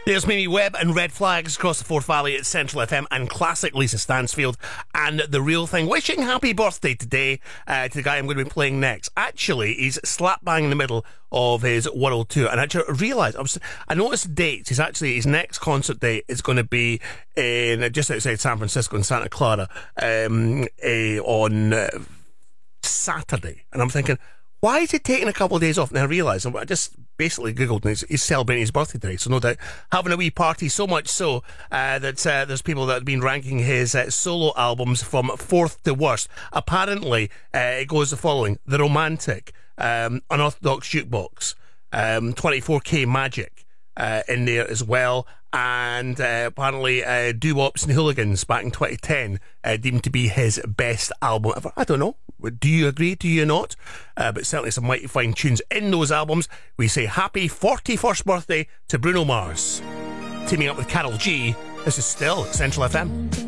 There's Mimi Webb and Red Flags across the Forth Valley at Central FM, and classic Lisa Stansfield and The Real Thing. Wishing happy birthday today to the guy I'm going to be playing next. Actually, he's slap bang in the middle of his world tour, and actually I noticed the dates. His next concert date is going to be in just outside San Francisco in Santa Clara on Saturday, and I'm thinking, why is he taking a couple of days off? And I realised, I just basically Googled, and he's celebrating his birthday today. So no doubt having a wee party, so much so that there's people that have been ranking his solo albums from fourth to worst. Apparently, it goes the following: The Romantic, Unorthodox Jukebox, 24K Magic in there as well. And apparently Doo-Wops and Hooligans back in 2010 deemed to be his best album ever. I don't know. Do you agree? Do you not? But certainly some mighty fine tunes in those albums. We say happy 41st birthday to Bruno Mars. Teaming up with Karol G. This is still Central FM.